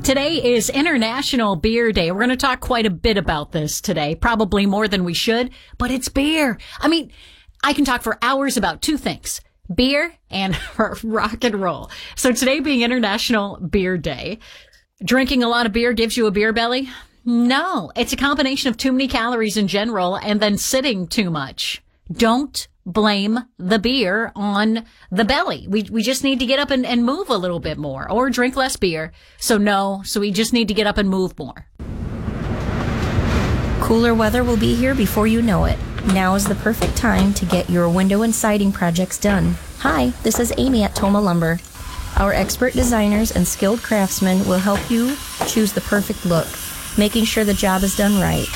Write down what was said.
Today is International Beer Day. We're going to talk quite a bit about this today, probably more than we should, but it's beer. I mean, I can talk for hours about two things, beer and rock and roll. So today being International Beer Day, drinking a lot of beer gives you a beer belly? No, it's a combination of too many calories in general and then sitting too much. Don't blame the beer on the belly. We just need to get up and move a little bit more or drink less beer. So we just need to get up and move more. Cooler weather will be here before you know it. Now is the perfect time to get your window and siding projects done. Hi, this is Amy at Toma Lumber. Our expert designers and skilled craftsmen will help you choose the perfect look, making sure the job is done right.